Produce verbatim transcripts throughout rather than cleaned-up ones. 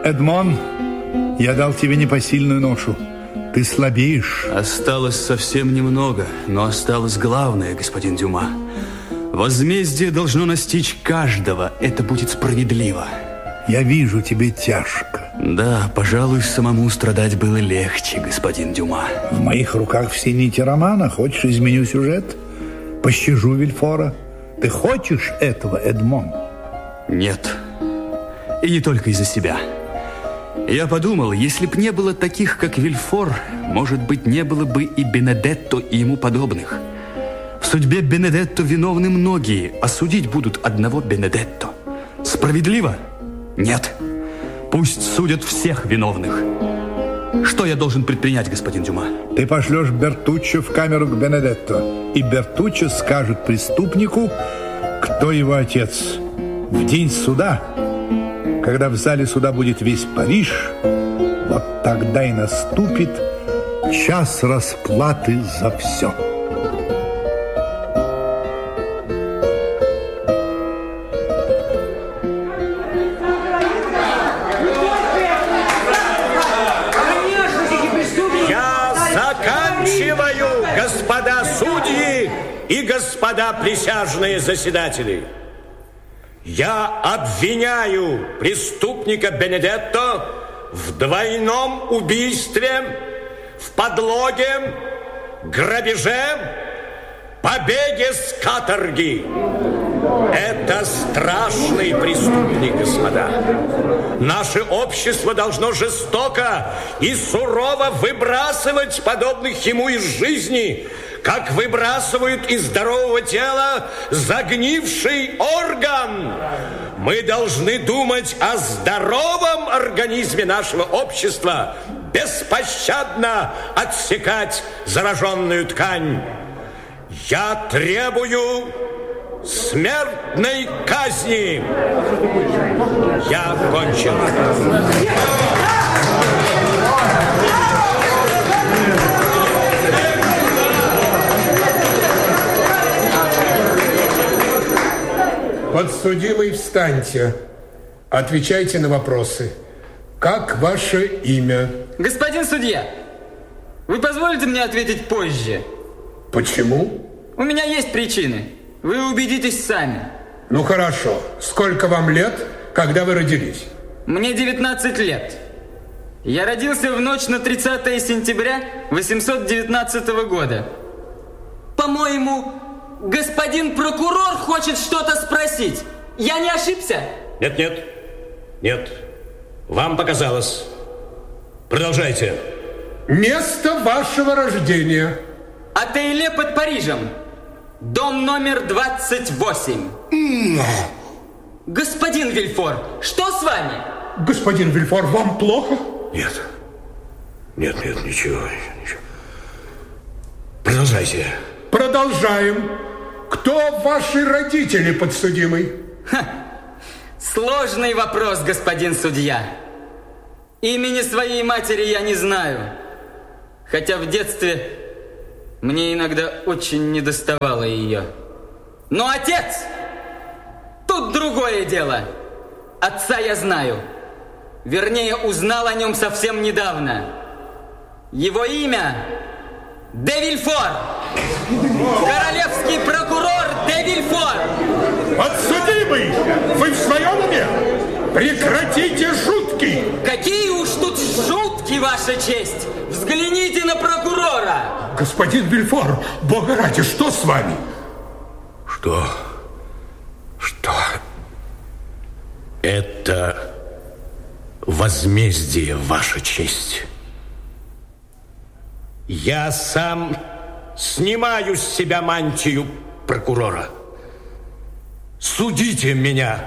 Эдмон, я дал тебе непосильную ношу. Ты слабеешь. Осталось совсем немного, но осталось главное, господин Дюма. Возмездие должно настичь каждого. Это будет справедливо. Я вижу, тебе тяжко. Да, пожалуй, самому страдать было легче, господин Дюма. В моих руках все нити романа. Хочешь, изменю сюжет? Пощажу Вильфора. Ты хочешь этого, Эдмон? Нет. И не только из-за себя. Я подумал, если б не было таких, как Вильфор, может быть, не было бы и Бенедетто, и ему подобных. В судьбе Бенедетто виновны многие, а судить будут одного Бенедетто. Справедливо? Нет. Пусть судят всех виновных. Что я должен предпринять, господин Дюма? Ты пошлешь Бертуччо в камеру к Бенедетто, и Бертуччо скажет преступнику, кто его отец. В день суда, когда в зале суда будет весь Париж, вот тогда и наступит час расплаты за все. Господа судьи и господа присяжные заседатели, я обвиняю преступника Бенедетто в двойном убийстве, в подлоге, грабеже, побеге с каторги. Это страшный преступник, господа. Наше общество должно жестоко и сурово выбрасывать подобных ему из жизни, как выбрасывают из здорового тела загнивший орган. Мы должны думать о здоровом организме нашего общества, беспощадно отсекать зараженную ткань. Я требую смертной казни. Я кончил. Подсудимый, встаньте. Отвечайте на вопросы. Как ваше имя? Господин судья, вы позволите мне ответить позже? Почему? У меня есть причины. Вы убедитесь сами. Ну хорошо. Сколько вам лет, когда вы родились? Мне девятнадцать лет. Я родился в ночь на тридцатое сентября восемьсот девятнадцатого года. По-моему, господин прокурор хочет что-то спросить. Я не ошибся? Нет, нет, нет. Вам показалось. Продолжайте. Место вашего рождения? Отеле под Парижем. Дом номер двадцать восемь. Господин Вильфор, что с вами? Господин Вильфор, вам плохо? Нет. Нет, нет, ничего, ничего. Продолжайте. Продолжаем. Кто ваши родители, подсудимый? Ха. Сложный вопрос, господин судья. Имени своей матери я не знаю. Хотя в детстве мне иногда очень недоставало ее. Но отец! Тут другое дело. Отца я знаю. Вернее, узнал о нем совсем недавно. Его имя де Вильфор. Королевский прокурор де Вильфор. Подсудимый! Вы в своем уме? Прекратите шутки! Какие уж тут шутки, ваша честь! Взгляните на прокурора! Господин Вильфор, бога ради, что с вами? Что? Что? Это возмездие, ваша честь. Я сам снимаю с себя мантию прокурора. Судите меня.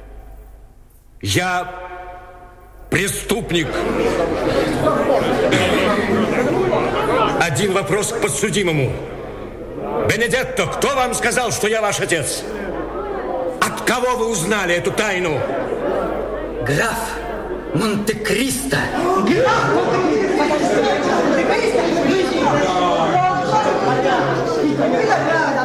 Я преступник. Один вопрос к подсудимому. Бенедетто, кто вам сказал, что я ваш отец? От кого вы узнали эту тайну? Граф Монте-Кристо. Граф!